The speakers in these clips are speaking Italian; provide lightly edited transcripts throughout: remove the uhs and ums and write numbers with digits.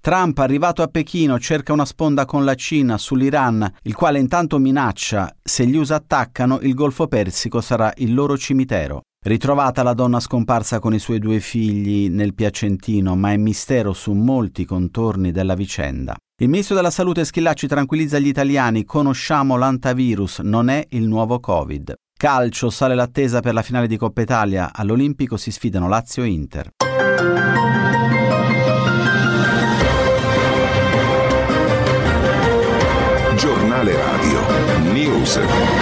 Trump, arrivato a Pechino, cerca una sponda con la Cina sull'Iran, il quale intanto minaccia: se gli USA attaccano, il Golfo Persico sarà il loro cimitero. Ritrovata la donna scomparsa con i suoi 2 figli nel Piacentino, ma è mistero su molti contorni della vicenda. Il ministro della Salute Schillaci tranquillizza gli italiani: conosciamo l'antivirus, non è il nuovo Covid. Calcio, sale l'attesa per la finale di Coppa Italia. All'Olimpico si sfidano Lazio e Inter. Giornale Radio News.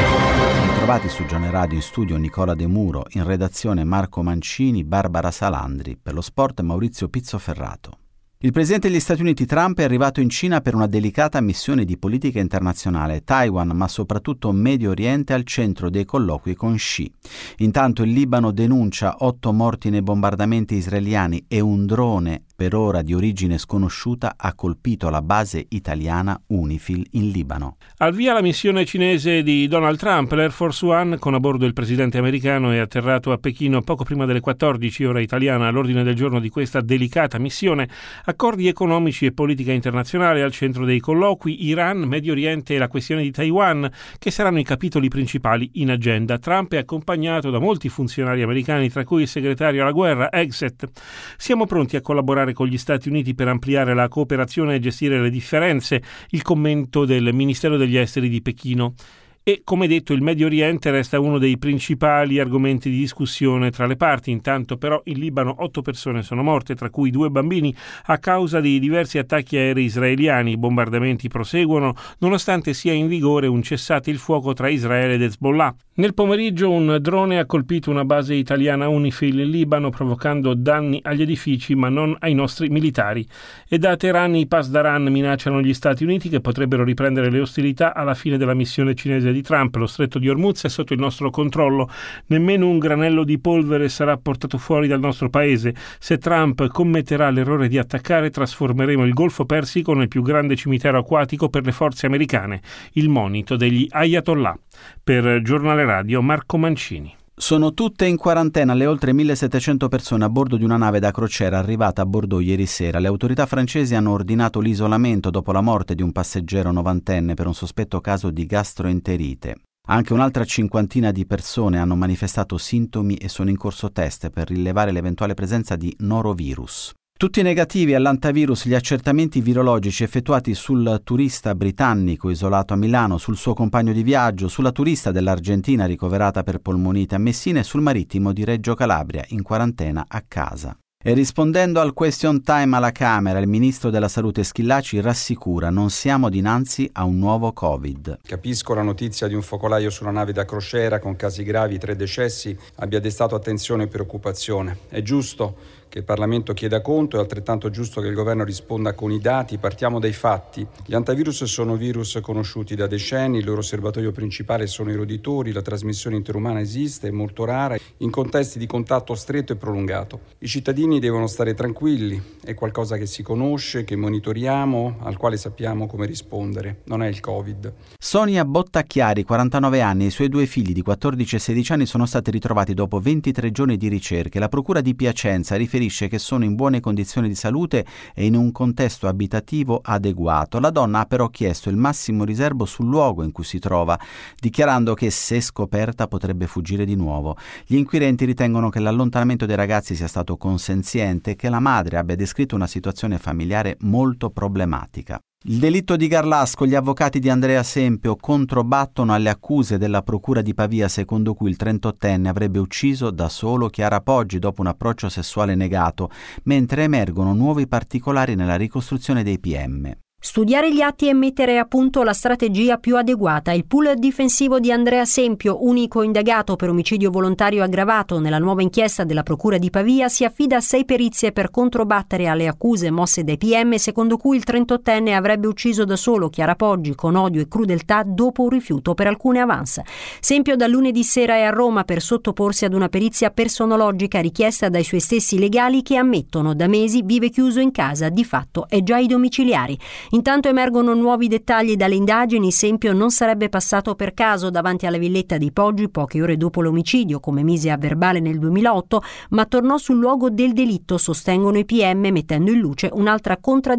Trovati su Giornale Radio, in studio Nicola De Muro, in redazione Marco Mancini, Barbara Salandri, per lo sport Maurizio Pizzoferrato. Il presidente degli Stati Uniti Trump è arrivato in Cina per una delicata missione di politica internazionale. Taiwan, ma soprattutto Medio Oriente, al centro dei colloqui con Xi. Intanto il Libano denuncia 8 morti nei bombardamenti israeliani e un drone, per ora di origine sconosciuta, ha colpito la base italiana UNIFIL in Libano. Al via la missione cinese di Donald Trump. L'Air Force One, con a bordo il presidente americano, è atterrato a Pechino poco prima delle 14 ora italiana. All'ordine del giorno di questa delicata missione, accordi economici e politica internazionale al centro dei colloqui, Iran, Medio Oriente e la questione di Taiwan, che saranno i capitoli principali in agenda. Trump è accompagnato da molti funzionari americani, tra cui il segretario alla guerra, Hegseth. Siamo pronti a collaborare con gli Stati Uniti per ampliare la cooperazione e gestire le differenze, il commento del Ministero degli Esteri di Pechino. E, come detto, il Medio Oriente resta uno dei principali argomenti di discussione tra le parti. Intanto però in Libano 8 persone sono morte, tra cui 2 bambini, a causa di diversi attacchi aerei israeliani. I bombardamenti proseguono nonostante sia in vigore un cessate il fuoco tra Israele ed Hezbollah. Nel pomeriggio un drone ha colpito una base italiana UNIFIL in Libano, provocando danni agli edifici ma non ai nostri militari. E da Teheran i Pasdaran minacciano gli Stati Uniti che potrebbero riprendere le ostilità alla fine della missione cinese di Trump. Lo stretto di Hormuz è sotto il nostro controllo, nemmeno un granello di polvere sarà portato fuori dal nostro paese. Se Trump commetterà l'errore di attaccare, trasformeremo il Golfo Persico nel più grande cimitero acquatico per le forze americane. Il monito degli Ayatollah. Per Giornale Radio Marco Mancini. Sono tutte in quarantena le oltre 1700 persone a bordo di una nave da crociera arrivata a Bordeaux ieri sera. Le autorità francesi hanno ordinato l'isolamento dopo la morte di un passeggero 90enne per un sospetto caso di gastroenterite. Anche un'altra 50 di persone hanno manifestato sintomi e sono in corso test per rilevare l'eventuale presenza di norovirus. Tutti negativi all'antivirus gli accertamenti virologici effettuati sul turista britannico isolato a Milano, sul suo compagno di viaggio, sulla turista dell'Argentina ricoverata per polmonite a Messina e sul marittimo di Reggio Calabria in quarantena a casa. E rispondendo al question time alla Camera, il ministro della Salute Schillaci rassicura: non siamo dinanzi a un nuovo Covid. Capisco la notizia di un focolaio sulla nave da crociera con casi gravi, 3 decessi, abbia destato attenzione e preoccupazione. È giusto che il Parlamento chieda conto, è altrettanto giusto che il governo risponda con i dati. Partiamo dai fatti. Gli antivirus sono virus conosciuti da decenni, il loro serbatoio principale sono i roditori, la trasmissione interumana esiste, è molto rara, in contesti di contatto stretto e prolungato. I cittadini devono stare tranquilli, è qualcosa che si conosce, che monitoriamo, al quale sappiamo come rispondere, non è il Covid. Sonia Bottacchiari, 49 anni, e i suoi 2 figli di 14 e 16 anni sono stati ritrovati dopo 23 giorni di ricerche. La Procura di Piacenza riferisce che sono in buone condizioni di salute e in un contesto abitativo adeguato. La donna ha però chiesto il massimo riservo sul luogo in cui si trova, dichiarando che se scoperta potrebbe fuggire di nuovo. Gli inquirenti ritengono che l'allontanamento dei ragazzi sia stato consenziente e che la madre abbia descritto una situazione familiare molto problematica. Il delitto di Garlasco, gli avvocati di Andrea Sempio controbattono alle accuse della procura di Pavia secondo cui il 38enne avrebbe ucciso da solo Chiara Poggi dopo un approccio sessuale negato, mentre emergono nuovi particolari nella ricostruzione dei PM. Studiare gli atti e mettere a punto la strategia più adeguata. Il pool difensivo di Andrea Sempio, unico indagato per omicidio volontario aggravato nella nuova inchiesta della Procura di Pavia, si affida a 6 perizie per controbattere alle accuse mosse dai PM secondo cui il 38enne avrebbe ucciso da solo Chiara Poggi con odio e crudeltà dopo un rifiuto per alcune avance. Sempio da lunedì sera è a Roma per sottoporsi ad una perizia personologica richiesta dai suoi stessi legali che ammettono da mesi vive chiuso in casa, di fatto è già ai domiciliari. Intanto emergono nuovi dettagli dalle indagini. Sempio non sarebbe passato per caso davanti alla villetta di Poggi poche ore dopo l'omicidio, come mise a verbale nel 2008, ma tornò sul luogo del delitto, sostengono i PM, mettendo in luce un'altra contraddizione